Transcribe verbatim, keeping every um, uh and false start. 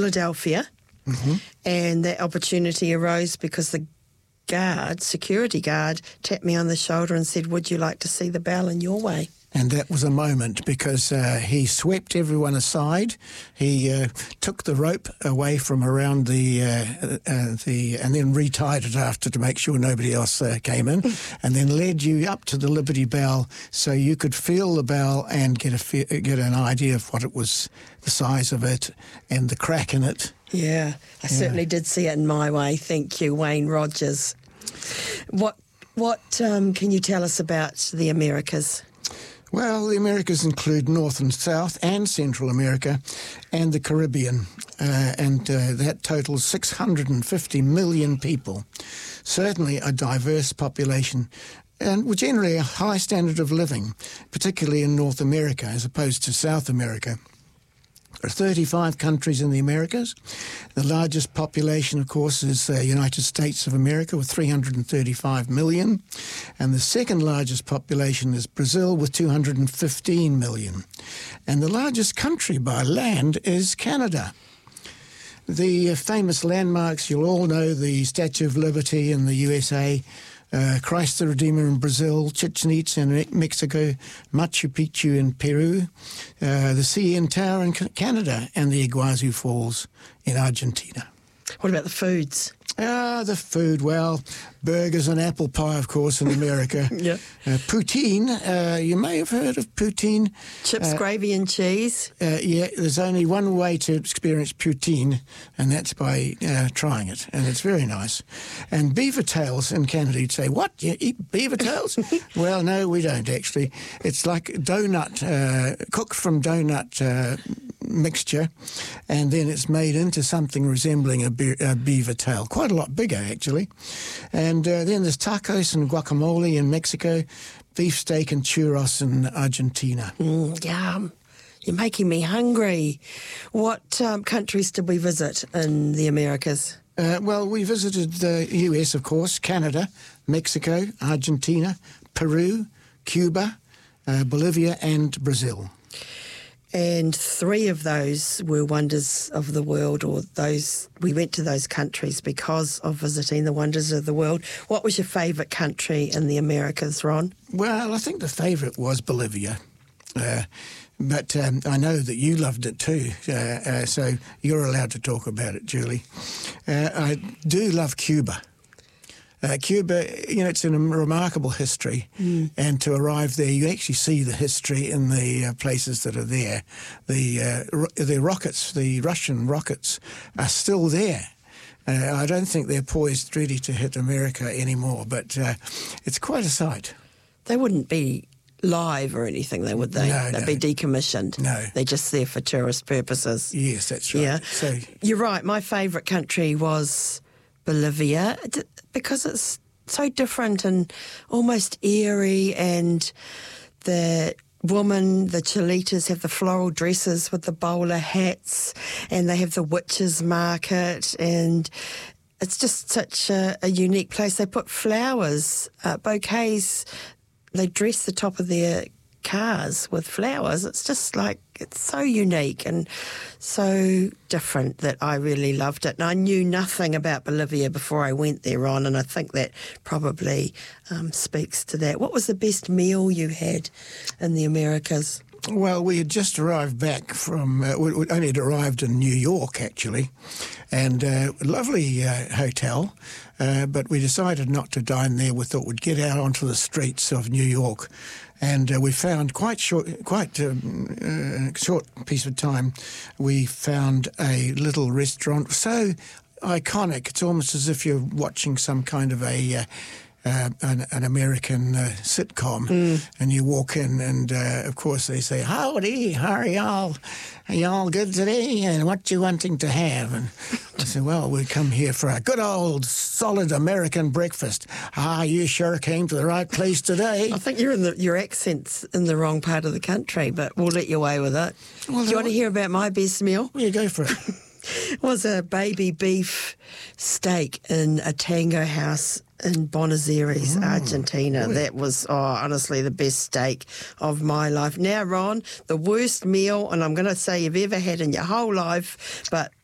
Philadelphia, mm-hmm. and that opportunity arose because the guard, security guard, tapped me on the shoulder and said, would you like to see the bell in your way? And that was a moment because uh, he swept everyone aside. He uh, took the rope away from around the uh, uh, the and then retied it after to make sure nobody else uh, came in, and then led you up to the Liberty Bell so you could feel the bell and get a fe- get an idea of what it was, the size of it, and the crack in it. Yeah, I yeah. certainly did see it in my way. Thank you, Wayne Rogers. What what um, can you tell us about the Americas? Well, the Americas include North and South and Central America and the Caribbean, uh, and uh, that totals six hundred fifty million people. Certainly a diverse population and generally a high standard of living, particularly in North America as opposed to South America. There are thirty-five countries in the Americas. The largest population, of course, is the United States of America with three hundred thirty-five million. And the second largest population is Brazil with two hundred fifteen million. And the largest country by land is Canada. The famous landmarks, you'll all know, the Statue of Liberty in the U S A, Uh, Christ the Redeemer in Brazil, Chichen Itza in Mexico, Machu Picchu in Peru, uh, the C N Tower in Canada, and the Iguazu Falls in Argentina. What about the foods? Ah, the food, well, burgers and apple pie, of course, in America. yeah. Uh, poutine, uh, you may have heard of poutine. Chips, uh, gravy and cheese. Uh, yeah, there's only one way to experience poutine, and that's by uh, trying it, and it's very nice. And beaver tails in Canada, you'd say, what, you eat beaver tails? Well, no, we don't, actually. It's like donut, uh, cooked from donut uh, mixture, and then it's made into something resembling a, be- a beaver tail, quite a lot bigger, actually. And uh, then there's tacos and guacamole in Mexico, beefsteak and churros in Argentina. Mm, yum. You're making me hungry. What um, countries did we visit in the Americas? Uh, well, we visited the U S, of course, Canada, Mexico, Argentina, Peru, Cuba, uh, Bolivia and Brazil. And three of those were wonders of the world, or those we went to those countries because of visiting the wonders of the world. What was your favourite country in the Americas, Ron? Well, I think the favourite was Bolivia. Uh, but um, I know that you loved it too, uh, uh, so you're allowed to talk about it, Julie. Uh, I do love Cuba. Uh, Cuba, you know, it's a remarkable history, mm. and to arrive there, you actually see the history in the uh, places that are there. The uh, ro- the rockets, the Russian rockets, are still there. Uh, I don't think they're poised ready to hit America anymore, but uh, it's quite a sight. They wouldn't be live or anything, though, would they? No, They'd no. be decommissioned. No. They're just there for tourist purposes. Yes, that's right. Yeah. So you're right. My favourite country was Bolivia because it's so different and almost eerie, and the women, the Cholitas, have the floral dresses with the bowler hats, and they have the witches' market, and it's just such a, a unique place. They put flowers, uh, bouquets, they dress the top of their cars with flowers. It's just like, it's so unique and so different that I really loved it. And I knew nothing about Bolivia before I went there, Ron, and I think that probably um, speaks to that. What was the best meal you had in the Americas? Well, we had just arrived back from, uh, we we only had arrived in New York, actually, and uh, lovely uh, hotel, uh, but we decided not to dine there. We thought we'd get out onto the streets of New York, and uh, we found quite short, quite um, uh, short piece of time, we found a little restaurant so iconic. It's almost as if you're watching some kind of a... Uh, Uh, an, an American uh, sitcom, mm. and you walk in, and uh, of course they say, "Howdy, how are y'all? Are y'all good today? And what you wanting to have?" And I say, "Well, we come here for a good old solid American breakfast." "Ah, you sure came to the right place today." I think you're in the, your accent's in the wrong part of the country, but we'll let you away with it. Well, do you want to hear about my best meal? Yeah, go for it. It was a baby beef steak in a tango house in Buenos Aires, mm, Argentina. Boy. That was, oh, honestly, the best steak of my life. Now, Ron, the worst meal, and I'm going to say you've ever had in your whole life, but